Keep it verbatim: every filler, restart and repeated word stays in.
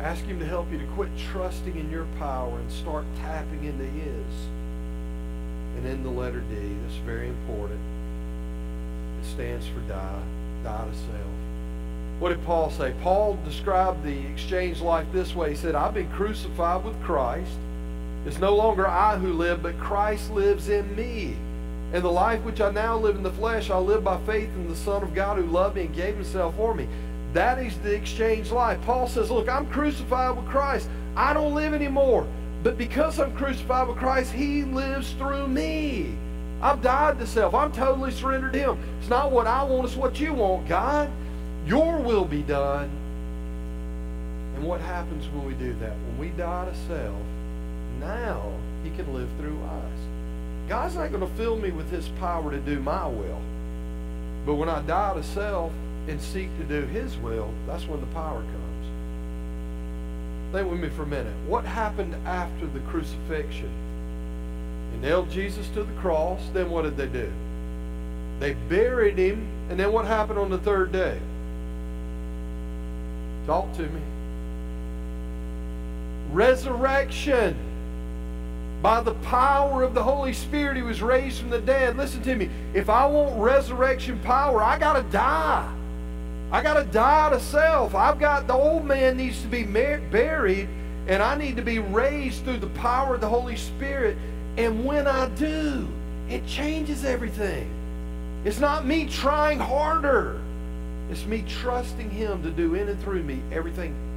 Ask Him to help you to quit trusting in your power and start tapping into His. And in the letter D, that's very important. It stands for die. Die to self. What did Paul say? Paul described the exchange life this way. He said, I've been crucified with Christ. It's no longer I who live, but Christ lives in me. And the life which I now live in the flesh, I live by faith in the Son of God who loved me and gave Himself for me. That is the exchange life. Paul says, look, I'm crucified with Christ. I don't live anymore. But because I'm crucified with Christ, He lives through me. I've died to self. I'm totally surrendered to Him. It's not what I want, it's what you want, God. Your will be done. And what happens when we do that? When we die to self, now He can live through us. God's not going to fill me with His power to do my will. But when I die to self and seek to do His will, that's when the power comes. Think with me for a minute. What happened after the crucifixion? They nailed Jesus to the cross. Then what did they do? They buried Him. And then what happened on the third day? Talk to me. Resurrection. By the power of the Holy Spirit, He was raised from the dead. Listen to me. If I want resurrection power, I got to die. I got to die to self. I've got, the old man needs to be buried, and I need to be raised through the power of the Holy Spirit. And when I do, it changes everything. It's not me trying harder. It's me trusting Him to do in and through me everything